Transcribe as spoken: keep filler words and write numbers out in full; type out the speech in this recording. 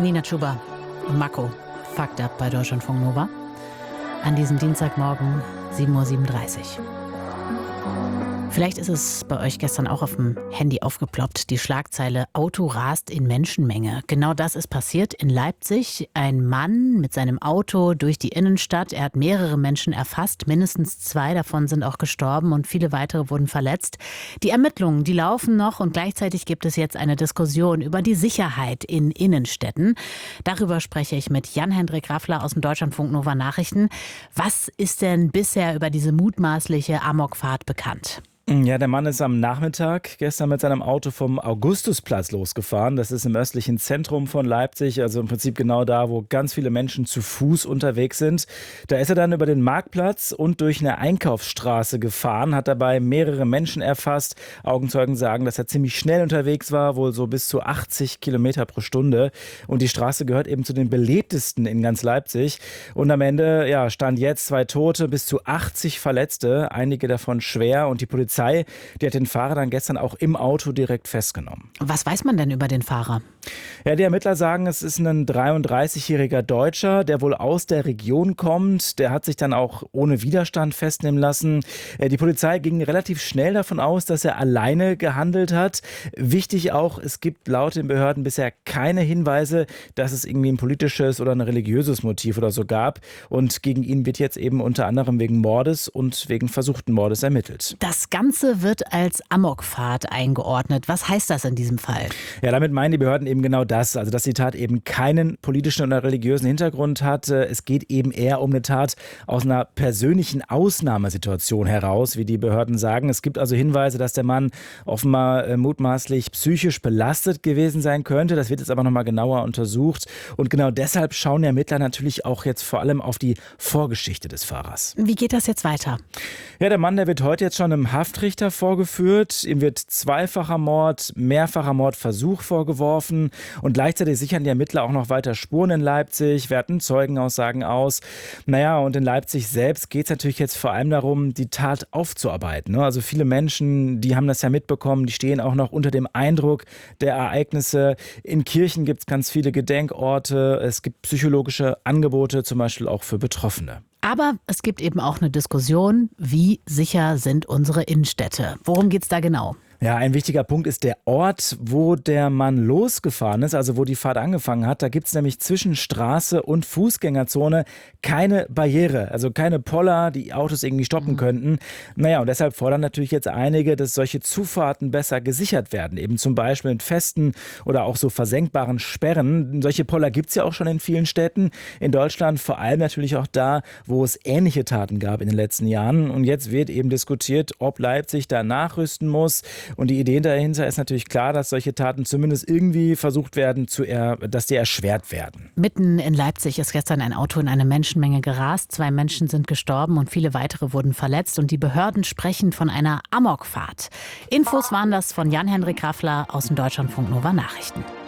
Nina Chuba und Mako, Fucked Up bei Deutschlandfunk Nova. An diesem Dienstagmorgen, sieben Uhr siebenunddreißig. Vielleicht ist es bei euch gestern auch auf dem Handy aufgeploppt, die Schlagzeile „Auto rast in Menschenmenge". Genau das ist passiert in Leipzig. Ein Mann mit seinem Auto durch die Innenstadt. Er hat mehrere Menschen erfasst. Mindestens zwei davon sind auch gestorben und viele weitere wurden verletzt. Die Ermittlungen, die laufen noch und gleichzeitig gibt es jetzt eine Diskussion über die Sicherheit in Innenstädten. Darüber spreche ich mit Jan-Hendrik Raffler aus dem Deutschlandfunk Nova Nachrichten. Was ist denn bisher über diese mutmaßliche Amokfahrt bekannt? Ja, der Mann ist am Nachmittag gestern mit seinem Auto vom Augustusplatz losgefahren. Das ist im östlichen Zentrum von Leipzig, also im Prinzip genau da, wo ganz viele Menschen zu Fuß unterwegs sind. Da ist er dann über den Marktplatz und durch eine Einkaufsstraße gefahren, hat dabei mehrere Menschen erfasst. Augenzeugen sagen, dass er ziemlich schnell unterwegs war, wohl so bis zu achtzig Kilometer pro Stunde. Und die Straße gehört eben zu den belebtesten in ganz Leipzig. Und am Ende, ja, stand jetzt zwei Tote, bis zu achtzig Verletzte, einige davon schwer. Und die Polizei Die hat den Fahrer dann gestern auch im Auto direkt festgenommen. Was weiß man denn über den Fahrer? Ja, die Ermittler sagen, es ist ein dreiunddreißigjähriger Deutscher, der wohl aus der Region kommt. Der hat sich dann auch ohne Widerstand festnehmen lassen. Die Polizei ging relativ schnell davon aus, dass er alleine gehandelt hat. Wichtig auch, es gibt laut den Behörden bisher keine Hinweise, dass es irgendwie ein politisches oder ein religiöses Motiv oder so gab. Und gegen ihn wird jetzt eben unter anderem wegen Mordes und wegen versuchten Mordes ermittelt. Das Ganze wird als Amokfahrt eingeordnet. Was heißt das in diesem Fall? Ja, damit meinen die Behörden eben genau das, also dass die Tat eben keinen politischen oder religiösen Hintergrund hat. Es geht eben eher um eine Tat aus einer persönlichen Ausnahmesituation heraus, wie die Behörden sagen. Es gibt also Hinweise, dass der Mann offenbar äh, mutmaßlich psychisch belastet gewesen sein könnte. Das wird jetzt aber nochmal genauer untersucht. Und genau deshalb schauen die Ermittler natürlich auch jetzt vor allem auf die Vorgeschichte des Fahrers. Wie geht das jetzt weiter? Ja, der Mann, der wird heute jetzt schon im Haftrichter vorgeführt. Ihm wird zweifacher Mord, mehrfacher Mordversuch vorgeworfen. Und gleichzeitig sichern die Ermittler auch noch weiter Spuren in Leipzig, werten Zeugenaussagen aus. Naja, und in Leipzig selbst geht es natürlich jetzt vor allem darum, die Tat aufzuarbeiten. Also viele Menschen, die haben das ja mitbekommen, die stehen auch noch unter dem Eindruck der Ereignisse. In Kirchen gibt es ganz viele Gedenkorte. Es gibt psychologische Angebote, zum Beispiel auch für Betroffene. Aber es gibt eben auch eine Diskussion, wie sicher sind unsere Innenstädte? Worum geht es da genau? Ja, ein wichtiger Punkt ist der Ort, wo der Mann losgefahren ist, also wo die Fahrt angefangen hat. Da gibt es nämlich zwischen Straße und Fußgängerzone keine Barriere, also keine Poller, die Autos irgendwie stoppen mhm. könnten. Naja, und deshalb fordern natürlich jetzt einige, dass solche Zufahrten besser gesichert werden, eben zum Beispiel mit festen oder auch so versenkbaren Sperren. Solche Poller gibt es ja auch schon in vielen Städten in Deutschland, vor allem natürlich auch da, wo es ähnliche Taten gab in den letzten Jahren. Und jetzt wird eben diskutiert, ob Leipzig da nachrüsten muss. Und die Idee dahinter ist natürlich klar, dass solche Taten zumindest irgendwie versucht werden, zu er, dass die erschwert werden. Mitten in Leipzig ist gestern ein Auto in eine Menschenmenge gerast. Zwei Menschen sind gestorben und viele weitere wurden verletzt. Und die Behörden sprechen von einer Amokfahrt. Infos waren das von Jan-Hendrik Raffler aus den Deutschlandfunk Nova Nachrichten.